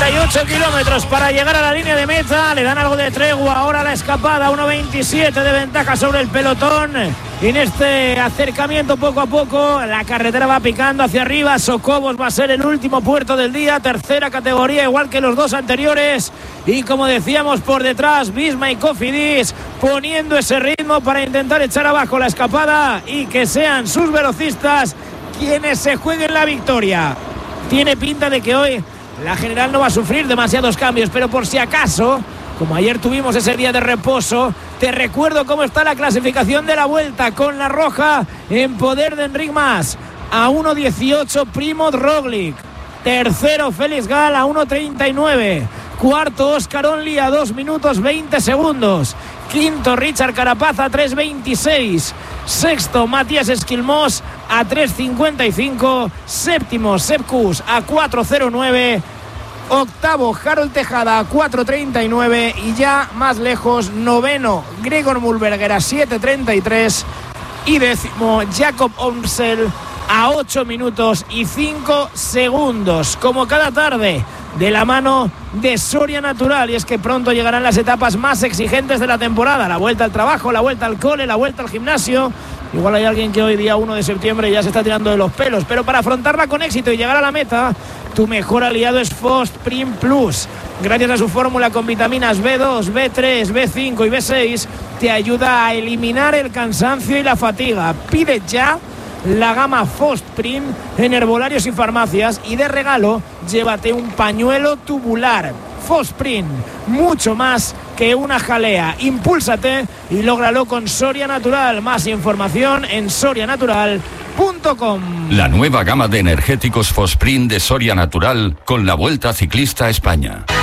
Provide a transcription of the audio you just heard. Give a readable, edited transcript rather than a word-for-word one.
38 kilómetros para llegar a la línea de meta. Le dan algo de tregua ahora la escapada, 1.27 de ventaja sobre el pelotón. Y en este acercamiento poco a poco la carretera va picando hacia arriba. Socobos va a ser el último puerto del día, tercera categoría igual que los dos anteriores. Y como decíamos, por detrás Visma y Cofidis poniendo ese ritmo para intentar echar abajo la escapada y que sean sus velocistas quienes se jueguen la victoria. Tiene pinta de que hoy la general no va a sufrir demasiados cambios, pero por si acaso, como ayer tuvimos ese día de reposo, te recuerdo cómo está la clasificación de la vuelta, con la roja en poder de Enric Mas a 1.18 Primoz Roglic, tercero Félix Gal a 1.39, cuarto Óscar Onlí a 2 minutos 20 segundos, quinto Richard Carapaz a 3.26, sexto Matías Esquilmós a 3.55, séptimo Sepp Kuss a 4.09, octavo Harold Tejada a 4.39 y ya más lejos noveno Gregor Mühlberger a 7.33 y décimo Jakob Omsel a 8 minutos y 5 segundos. Como cada tarde, de la mano de Soria Natural, y es que pronto llegarán las etapas más exigentes de la temporada, la vuelta al trabajo, la vuelta al cole, la vuelta al gimnasio. Igual hay alguien que hoy día 1 de septiembre ya se está tirando de los pelos, pero para afrontarla con éxito y llegar a la meta, tu mejor aliado es Fosprint Plus. Gracias a su fórmula con vitaminas B2, B3, B5 y B6, te ayuda a eliminar el cansancio y la fatiga. Pide ya la gama Fosprint en herbolarios y farmacias, y de regalo llévate un pañuelo tubular. Fosprint, mucho más que una jalea. Impúlsate y lógralo con Soria Natural. Más información en sorianatural.com. La nueva gama de energéticos Fosprint de Soria Natural con la Vuelta Ciclista a España.